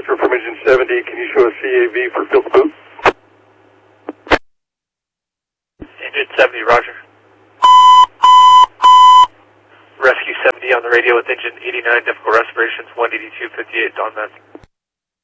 Passenger from engine 70, can you show a CAV for field boot? Engine 70, roger. Rescue 70 on the radio with engine 89, difficult respirations, 182.58, Don Matt.